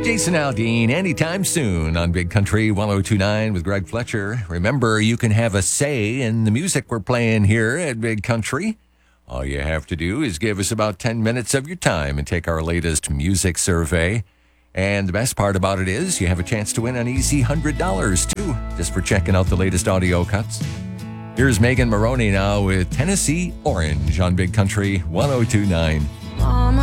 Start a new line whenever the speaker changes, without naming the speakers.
Jason Aldean, anytime soon on Big Country 1029 with Greg Fletcher. Remember, you can have a say in the music we're playing here at Big Country. All you have to do is give us about 10 minutes of your time and take our latest music survey. And the best part about it is you have a chance to win an easy $100 too, just for checking out the latest audio cuts. Here's Megan Maroney now with Tennessee Orange on Big Country 1029.